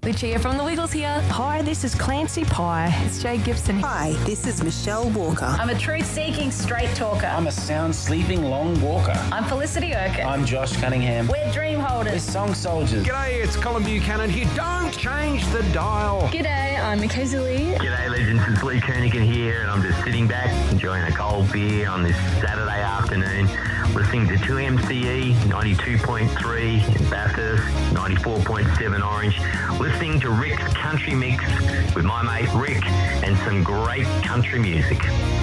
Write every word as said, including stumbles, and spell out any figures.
Lucia from The Wiggles here. Hi, this is Clancy Pye. It's Jay Gibson. Hi, this is Michelle Walker. I'm a truth-seeking straight talker. I'm a sound-sleeping long walker. I'm Felicity Urquhart. I'm Josh Cunningham. We're dream holders. We're song soldiers. G'day, it's Colin Buchanan here. Don't change the dial. G'day, I'm Mackenzie Lee. G'day, legends. It's Lee Koenigan here, and I'm just sitting back, enjoying a cold beer on this Saturday afternoon, listening to two M C E, ninety-two point three in Bathurst, ninety-four point seven Orange, listening to Rick's Country Mix with my mate Rick and some great country music.